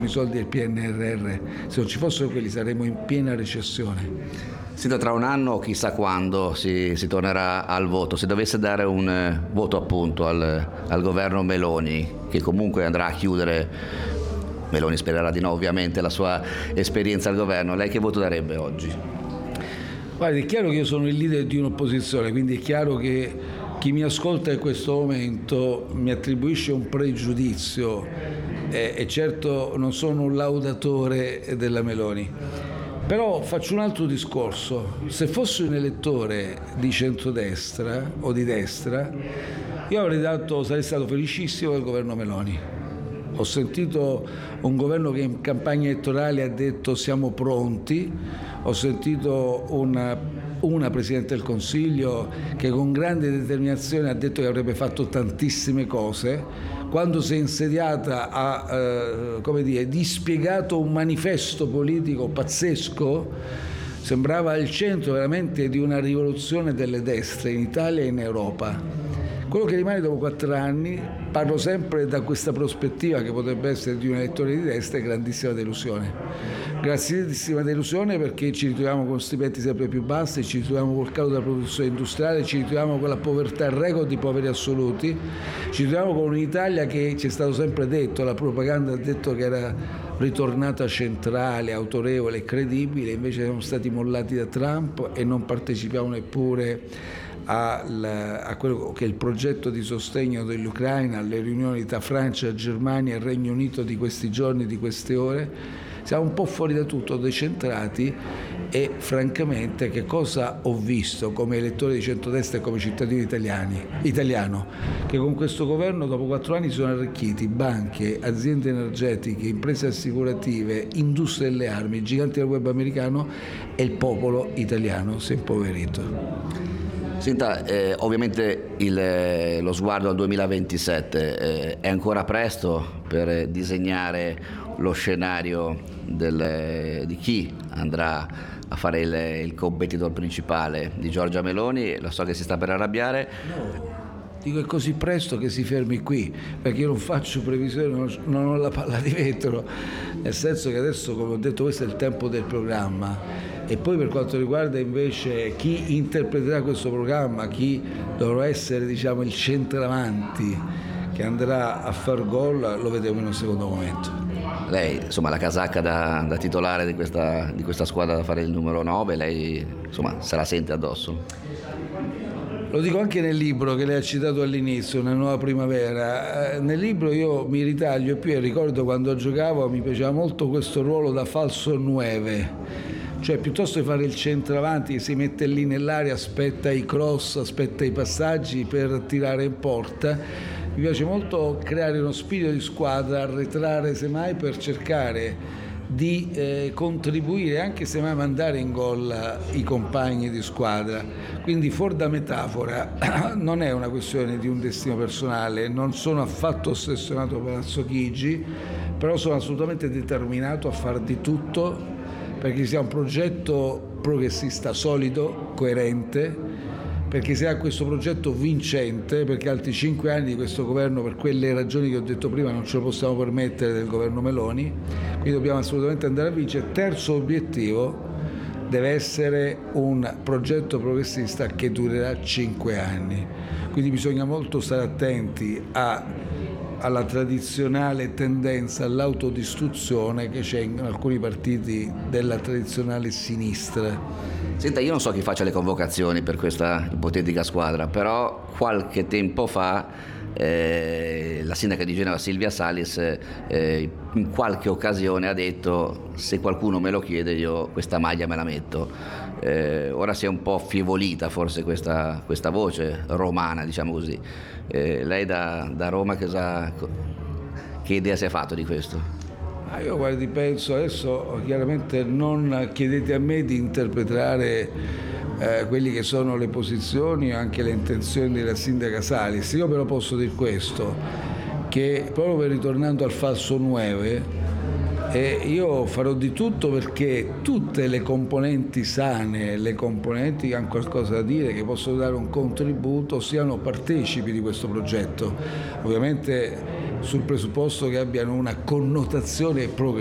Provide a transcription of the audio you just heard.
i soldi del PNRR, se non ci fossero quelli saremmo in piena recessione. Senta, tra un anno, chissà quando, si tornerà al voto. Se dovesse dare un voto appunto al governo Meloni, che comunque andrà a chiudere, Meloni spererà di no ovviamente, la sua esperienza al governo, lei che voto darebbe oggi? Guardi, è chiaro che io sono il leader di un'opposizione, quindi è chiaro che chi mi ascolta in questo momento mi attribuisce un pregiudizio e certo non sono un laudatore della Meloni. Però faccio un altro discorso: se fossi un elettore di centrodestra o di destra, io sarei stato felicissimo del governo Meloni. Ho sentito un governo che in campagna elettorale ha detto siamo pronti, ho sentito una Presidente del Consiglio che con grande determinazione ha detto che avrebbe fatto tantissime cose. Quando si è insediata ha dispiegato un manifesto politico pazzesco, sembrava il centro veramente di una rivoluzione delle destre in Italia e in Europa. Quello che rimane dopo 4 anni, parlo sempre da questa prospettiva che potrebbe essere di un elettore di destra, è grandissima delusione. Grandissima delusione perché ci ritroviamo con stipendi sempre più bassi, ci ritroviamo col calo della produzione industriale, ci ritroviamo con la povertà, il record di poveri assoluti, ci ritroviamo con un'Italia che ci è stato sempre detto, la propaganda ha detto che era ritornata centrale, autorevole e credibile, invece siamo stati mollati da Trump e non partecipiamo neppure a quello che è il progetto di sostegno dell'Ucraina, alle riunioni tra Francia, Germania e Regno Unito di questi giorni, di queste ore. Siamo un po' fuori da tutto, decentrati, e francamente che cosa ho visto come elettore di centrodestra e come cittadino italiano? Che con questo governo dopo 4 anni sono arricchiti banche, aziende energetiche, imprese assicurative, industria delle armi, giganti del web americano, e il popolo italiano si è impoverito. Senta, ovviamente lo sguardo al 2027 è ancora presto per disegnare lo scenario di chi andrà a fare il competitor principale di Giorgia Meloni. Lo so che si sta per arrabbiare. No, dico è così presto che si fermi qui, perché io non faccio previsioni, non ho la palla di vetro, nel senso che adesso, come ho detto, questo è il tempo del programma. E poi per quanto riguarda invece chi interpreterà questo programma, chi dovrà essere il centravanti che andrà a far gol, lo vedremo in un secondo momento. Lei, insomma, la casacca da titolare di questa squadra, da fare il numero 9, lei insomma se la sente addosso? Lo dico anche nel libro che lei ha citato all'inizio, Una nuova primavera. Nel libro io mi ritaglio più e ricordo quando giocavo mi piaceva molto questo ruolo da falso 9. Cioè piuttosto di fare il centravanti che si mette lì nell'area, aspetta i cross, aspetta i passaggi per tirare in porta, mi piace molto creare uno spirito di squadra, arretrare semmai per cercare di contribuire, anche se mai mandare in gol i compagni di squadra. Quindi fuori da metafora, non è una questione di un destino personale, non sono affatto ossessionato per Palazzo Chigi, però sono assolutamente determinato a far di tutto perché sia un progetto progressista solido, coerente, perché sia questo progetto vincente, perché altri 5 anni di questo governo, per quelle ragioni che ho detto prima, non ce lo possiamo permettere del governo Meloni, quindi dobbiamo assolutamente andare a vincere. Terzo obiettivo deve essere un progetto progressista che durerà 5 anni, quindi bisogna molto stare attenti alla tradizionale tendenza all'autodistruzione che c'è in alcuni partiti della tradizionale sinistra. Senta, io non so chi faccia le convocazioni per questa ipotetica squadra, però qualche tempo fa la sindaca di Genova Silvia Salis in qualche occasione ha detto: se qualcuno me lo chiede io questa maglia me la metto. Ora si è un po' affievolita forse questa voce romana, diciamo così. Lei da Roma che idea si è fatto di questo? Io guardi, penso adesso, chiaramente non chiedete a me di interpretare quelli che sono le posizioni o anche le intenzioni della sindaca Salis. Io però posso dire questo, che proprio ritornando al falso 9, io farò di tutto perché tutte le componenti sane, le componenti che hanno qualcosa da dire, che possono dare un contributo, siano partecipi di questo progetto. Ovviamente sul presupposto che abbiano una connotazione